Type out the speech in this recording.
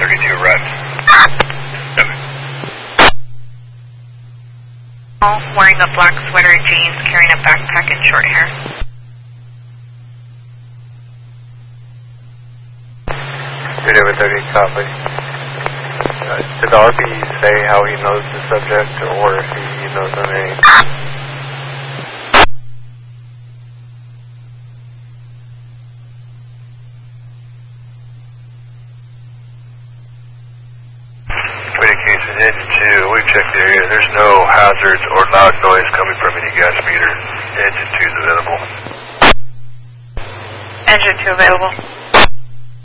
32 arrived. Okay. Wearing a black sweater and jeans, carrying a backpack and short hair. Good over 30, copy. Did the RP say how he knows the subject or if he knows the name? Communication engine 2, we've checked the area. There's no hazards or loud noise coming from any gas meter. Engine 2 is available. Engine 2 available.